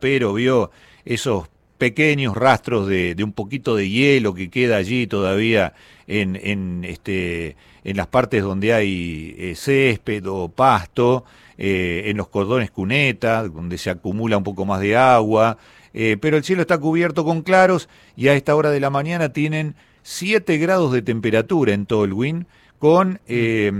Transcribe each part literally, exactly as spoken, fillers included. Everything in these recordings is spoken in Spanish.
pero vio esos pequeños rastros de, de un poquito de hielo que queda allí todavía en, en, este, en las partes donde hay eh, césped o pasto, eh, en los cordones cuneta, donde se acumula un poco más de agua, eh, pero el cielo está cubierto con claros y a esta hora de la mañana tienen siete grados de temperatura en Tolwyn, con eh,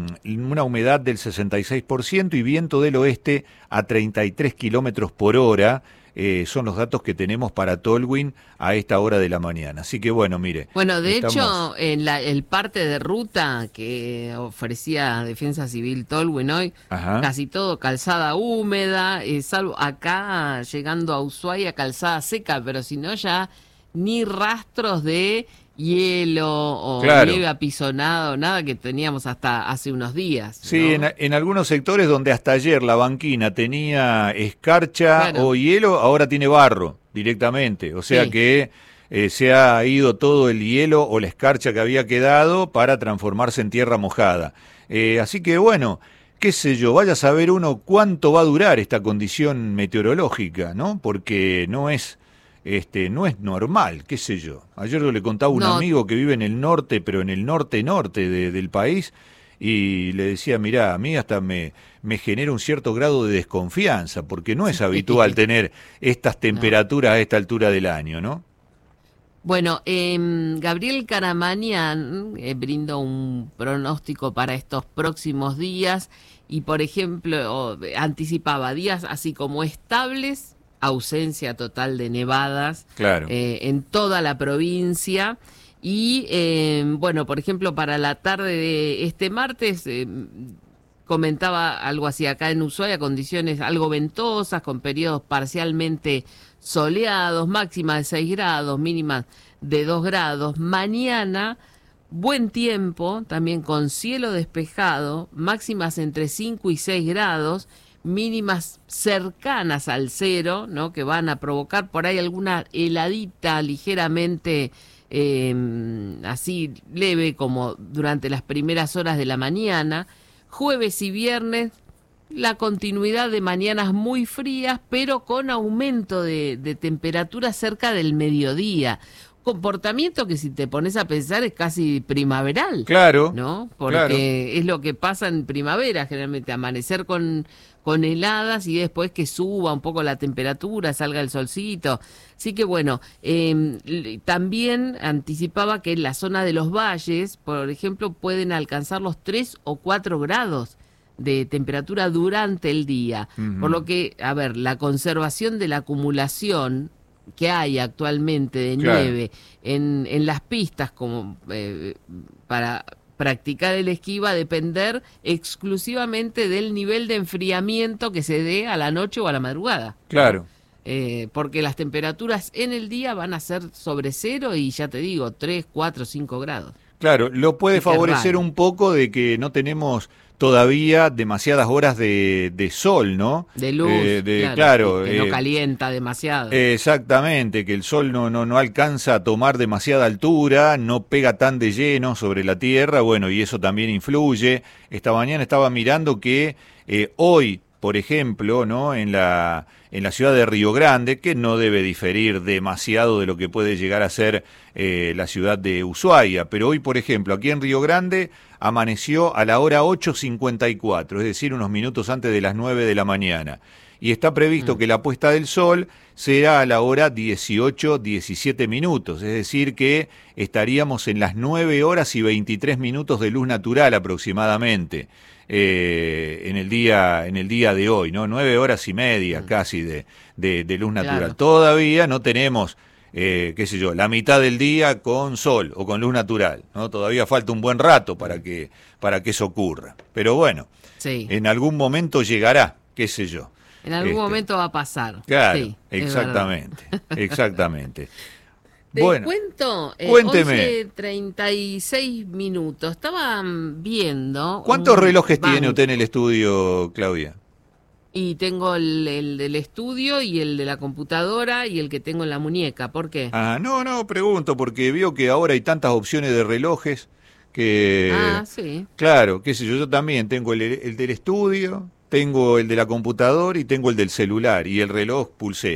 una humedad del sesenta y seis por ciento y viento del oeste a treinta y tres kilómetros por hora. Eh, son los datos que tenemos para Tolwyn a esta hora de la mañana. Así que bueno, mire. Bueno, de estamos... hecho, en la, el parte de ruta que ofrecía Defensa Civil Tolwyn hoy, Ajá. casi todo calzada húmeda, eh, salvo acá llegando a Ushuaia calzada seca, pero si no ya ni rastros de hielo o claro. nieve apisonado, nada que teníamos hasta hace unos días, ¿no? Sí, en, en algunos sectores donde hasta ayer la banquina tenía escarcha claro. o hielo, ahora tiene barro directamente, o sea sí. que eh, se ha ido todo el hielo o la escarcha que había quedado para transformarse en tierra mojada. Eh, así que bueno, qué sé yo, vaya a saber uno cuánto va a durar esta condición meteorológica, ¿no? Porque no es... Este, no es normal, qué sé yo. Ayer yo le contaba a un no. amigo que vive en el norte, pero en el norte-norte de, del país, y le decía, mirá, a mí hasta me, me genera un cierto grado de desconfianza, porque no es habitual tener estas temperaturas no. a esta altura del año, ¿no? Bueno, eh, Gabriel Caramanian eh, brindó un pronóstico para estos próximos días y, por ejemplo, oh, anticipaba días así como estables, ausencia total de nevadas claro. eh, en toda la provincia y eh, bueno, por ejemplo, para la tarde de este martes eh, comentaba algo así acá en Ushuaia, condiciones algo ventosas con periodos parcialmente soleados, máxima de seis grados, mínima de dos grados. Mañana buen tiempo, también con cielo despejado, máximas entre cinco y seis grados, mínimas cercanas al cero, ¿no? Que van a provocar por ahí alguna heladita ligeramente eh, así leve como durante las primeras horas de la mañana. Jueves y viernes la continuidad de mañanas muy frías, pero con aumento de, de temperatura cerca del mediodía. Comportamiento que si te pones a pensar es casi primaveral. Claro. ¿No? Porque claro. es lo que pasa en primavera, generalmente amanecer con, con heladas y después que suba un poco la temperatura, salga el solcito. Así que bueno, eh, también anticipaba que en la zona de los valles, por ejemplo, pueden alcanzar los tres o cuatro grados de temperatura durante el día. Uh-huh. Por lo que, a ver, la conservación de la acumulación que hay actualmente de claro. nieve en, en las pistas como eh, para practicar el esquí va a depender exclusivamente del nivel de enfriamiento que se dé a la noche o a la madrugada. Claro. Eh, porque las temperaturas en el día van a ser sobre cero y ya te digo, tres, cuatro, cinco grados. Claro, lo puede favorecer raro. un poco de que no tenemos todavía demasiadas horas de, de sol, ¿no? De luz, eh, de, claro, claro que, que eh, no calienta demasiado. Eh, exactamente, que el sol no, no, no alcanza a tomar demasiada altura, no pega tan de lleno sobre la tierra, bueno, y eso también influye. Esta mañana estaba mirando que eh, hoy, por ejemplo, ¿no? en la en la ciudad de Río Grande, que no debe diferir demasiado de lo que puede llegar a ser eh, la ciudad de Ushuaia, pero hoy, por ejemplo, aquí en Río Grande amaneció a la hora ocho cincuenta y cuatro, es decir, unos minutos antes de las nueve de la mañana, y está previsto mm. que la puesta del sol será a la hora dieciocho diecisiete minutos, es decir, que estaríamos en las nueve horas y veintitrés minutos de luz natural aproximadamente. Eh, en el día en el día de hoy, ¿no? Nueve horas y media casi de, de, de luz natural. Claro. Todavía no tenemos, eh, qué sé yo, la mitad del día con sol o con luz natural, ¿no? Todavía falta un buen rato para que, para que eso ocurra. Pero bueno, sí. en algún momento llegará, qué sé yo. En algún este, momento va a pasar. Claro, sí, exactamente, exactamente. Te bueno, cuento, eh, cuénteme. once treinta y seis minutos, estaba viendo... ¿Cuántos un relojes banco. tiene usted en el estudio, Claudia? Y tengo el, el del estudio y el de la computadora y el que tengo en la muñeca, ¿por qué? Ah, no, no, pregunto, porque veo que ahora hay tantas opciones de relojes que... Ah, sí. Claro, qué sé yo, yo también tengo el, el del estudio, tengo el de la computadora y tengo el del celular, y el reloj pulsea.